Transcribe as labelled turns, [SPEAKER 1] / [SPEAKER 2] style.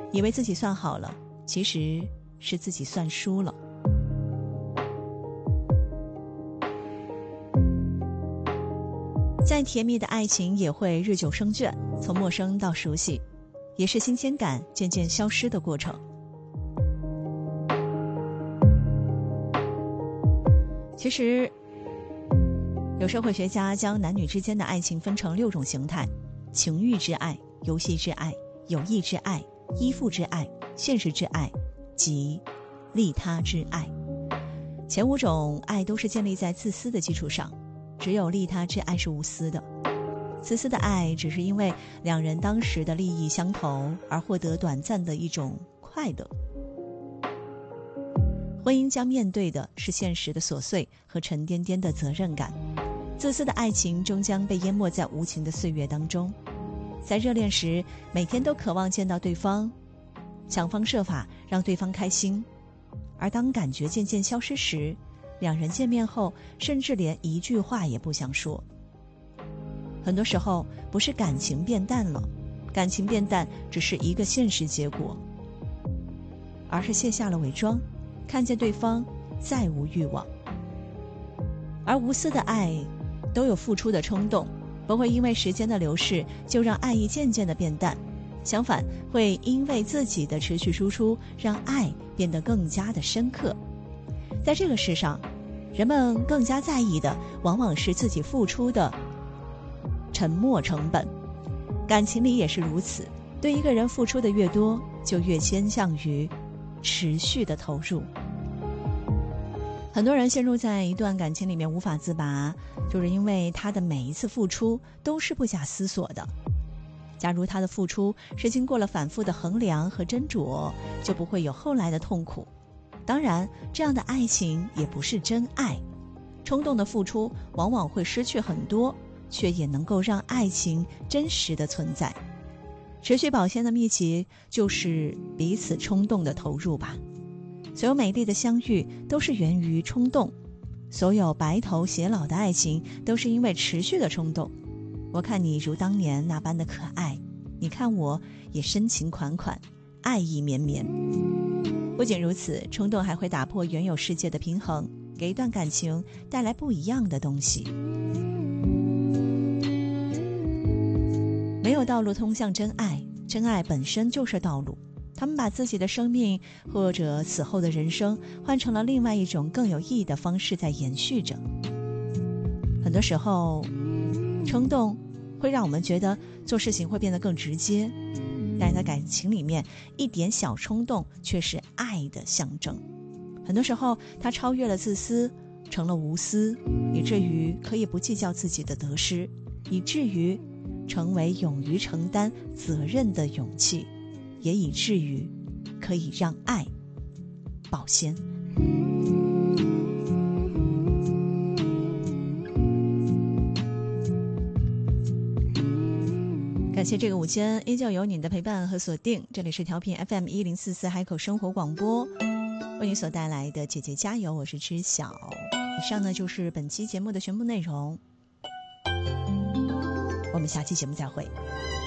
[SPEAKER 1] 以为自己算好了，其实是自己算输了。再甜蜜的爱情也会日久生倦，从陌生到熟悉，也是新鲜感渐渐消失的过程。其实有社会学家将男女之间的爱情分成6种形态：情欲之爱、游戏之爱、友谊之爱、依附之爱、现实之爱及利他之爱。前5种爱都是建立在自私的基础上，只有利他之爱是无私的。自私的爱只是因为两人当时的利益相投而获得短暂的一种快乐。婚姻将面对的是现实的琐碎和沉甸甸的责任感，自私的爱情终将被淹没在无情的岁月当中。在热恋时，每天都渴望见到对方，想方设法让对方开心，而当感觉渐渐消失时，两人见面后甚至连一句话也不想说。很多时候不是感情变淡了，感情变淡只是一个现实结果，而是卸下了伪装，看见对方再无欲望。而无私的爱都有付出的冲动，不会因为时间的流逝就让爱意渐渐的变淡，相反会因为自己的持续输出让爱变得更加的深刻。在这个世上，人们更加在意的往往是自己付出的沉没成本，感情里也是如此，对一个人付出的越多，就越倾向于持续的投入。很多人陷入在一段感情里面无法自拔，就是因为他的每一次付出都是不假思索的。假如他的付出是经过了反复的衡量和斟酌，就不会有后来的痛苦。当然，这样的爱情也不是真爱，冲动的付出往往会失去很多，却也能够让爱情真实的存在。持续保鲜的秘籍就是彼此冲动的投入吧。所有美丽的相遇都是源于冲动，所有白头偕老的爱情都是因为持续的冲动。我看你如当年那般的可爱，你看我也深情款款，爱意绵绵。不仅如此，冲动还会打破原有世界的平衡，给一段感情带来不一样的东西。没有道路通向真爱，真爱本身就是道路。他们把自己的生命或者此后的人生换成了另外一种更有意义的方式在延续着。很多时候，冲动会让我们觉得做事情会变得更直接，但是在感情里面，一点小冲动却是爱的象征。很多时候，它超越了自私，成了无私，以至于可以不计较自己的得失，以至于成为勇于承担责任的勇气，也以至于可以让爱保鲜。感谢这个午间依旧有你的陪伴和锁定，这里是调频 FM1044海口生活广播，为你所带来的姐姐加油，我是知晓。以上呢就是本期节目的全部内容，我们下期节目再会。